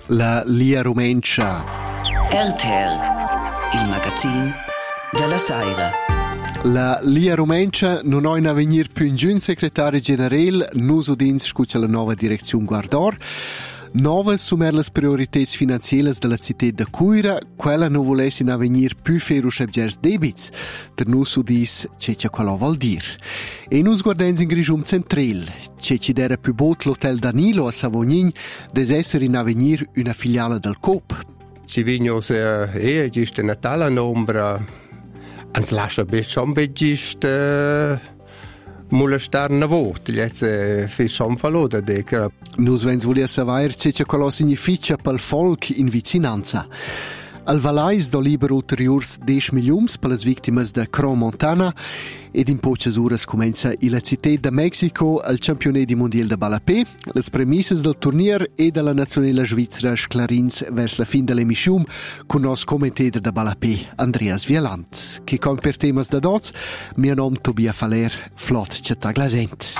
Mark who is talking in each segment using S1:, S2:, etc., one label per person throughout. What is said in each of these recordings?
S1: La Lia Rumentia.
S2: RTL, il magazin della Saira.
S1: La Lia Rumentia non ha in avvenir più in giun secretario generale, nus udins scuccia la nuova direzione Guardor. Nova sumer las prioritets finanzielles della città de Cuira, quella non volesse in avvenir più feru schebgers debits, der nus udis c'è quello vuol dir. E nus guardens in Grigium Central, c'è dera più bot l'Hotel Danilo a Savognin, des essere in avvenir una filiale del Coop.
S3: Ci vignos gist una tala nombra, ans lascia schon begist molestar na vot, jetzt fi schon verloda deca.
S1: Nus vens volia savoir c'è quello significa pel folk in vicinanza. Al Valais do liber ulteriors 10 milions per las victimas de Crans-Montana ed in poches uras comenza la città de Mexico al campionet di mondial de Balapé. Las premisses del turnier e della nazionale svizzera sclarins vers la fin dell'emission con nos commentator de Balapé, Andreas Wieland, che con per temas da dots, mio nom Tobia Faler, flot città glasent.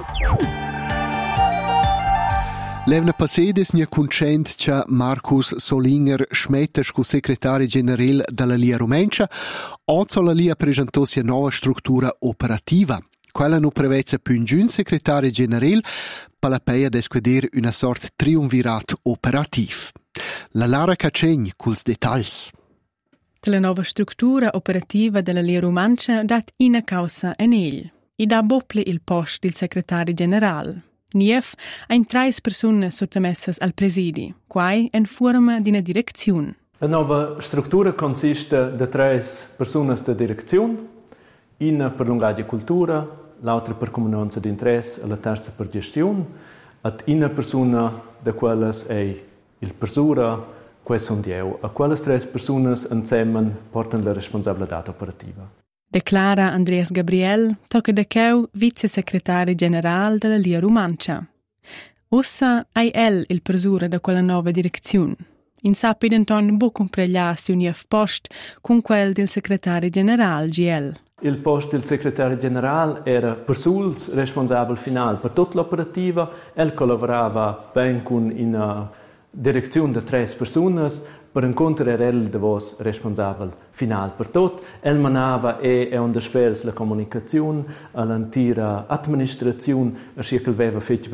S1: Levna passedes nia concent cha Markus Solinger schmetta sco secretario generale della Lia Rumentia, oggi la Lia presentò sia nuova struttura operativa. Quella non prevede più un giun secretario generale per la peia desqueder una sorta triumvirat operativ. La Lara Cacegn culs dettagls.
S4: La nuova struttura operativa della Lia Rumentia dat ina causa en el. I da bople il post del segretario generale. Nief ein 3 personas sottomessas al presidi, quai en forma di una direzione.
S5: La nuova struttura consiste de 3 personas de direzione, una per l'agricoltura, l'altra per comunanza d'interesse e la terza per gestione, ed una persona de quelles è il persura, quei son dieu. A quelles 3 personas insieme portano la responsabilità operativa.
S4: Declara Andreas Gabriel, tocca da cheu vice-secretario generale della Lia Rumentia. Ussa è il presura da quella nuova direzione. In sapid Anton bo compregliarsi un post con quel del segretario generale GL.
S5: Il post del segretario generale era per suls responsabile final per tutta l'operativa. El collaborava ben con una direzione di 3 persone. Per incontro era el de vos responsabile final per tot. El manava e underspers la comunicazione, l'intera amministrazione, a che veva fece